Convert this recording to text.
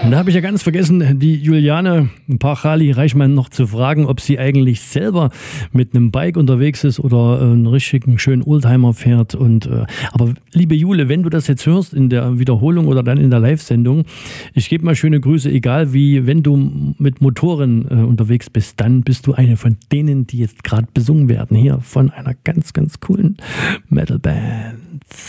Da habe ich ja ganz vergessen, die Juliane Pachali-Reichmann noch zu fragen, ob sie eigentlich selber mit einem Bike unterwegs ist oder einen richtigen schönen Oldtimer fährt. Aber liebe Jule, wenn du das jetzt hörst in der Wiederholung oder dann in der Live-Sendung, ich gebe mal schöne Grüße, egal wie, wenn du mit Motoren unterwegs bist, dann bist du eine von denen, die jetzt gerade besungen werden, hier von einer ganz, ganz coolen Metalband.